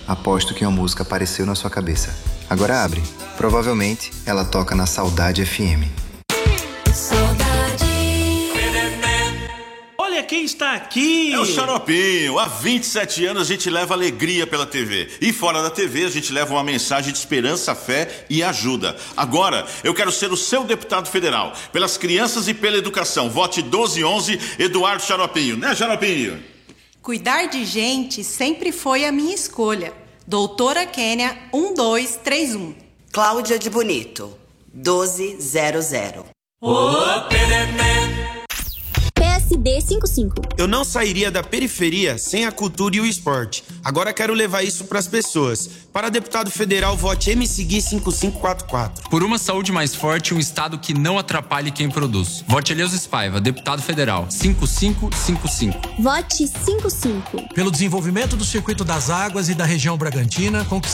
Aposto que uma música apareceu na sua cabeça. Agora abre. Provavelmente ela toca na Saudade FM. Olha quem está aqui! É o Xaropinho. Há 27 anos a gente leva alegria pela TV. E fora da TV a gente leva uma mensagem de esperança, fé e ajuda. Agora eu quero ser o seu deputado federal. Pelas crianças e pela educação. Vote 1211 Eduardo Xaropinho. Né, Xaropinho? Cuidar de gente sempre foi a minha escolha. Doutora Kênia 1231. Cláudia de Bonito 1200. PSD 55. Eu não sairia da periferia sem a cultura e o esporte. Agora quero levar isso para as pessoas. Para deputado federal, vote MSGui 5544. Por uma saúde mais forte e um estado que não atrapalhe quem produz. Vote Eleusis Paiva, deputado federal 5555. Vote 55. Pelo desenvolvimento do circuito das águas e da região Bragantina,